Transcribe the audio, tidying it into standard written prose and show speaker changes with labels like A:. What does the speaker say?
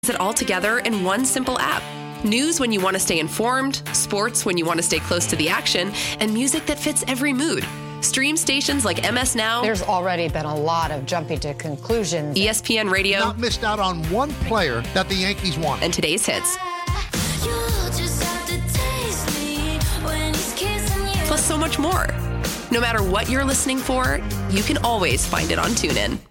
A: it all together in one simple app. News when you want to stay informed, sports when you want to stay close to the action, and music that fits every mood. Stream stations like MS Now.
B: There's already been a lot of jumping to conclusions.
A: ESPN Radio.
C: Not missed out on one player that the Yankees want.
A: And today's hits. Plus so much more. No matter what you're listening for, you can always find it on TuneIn.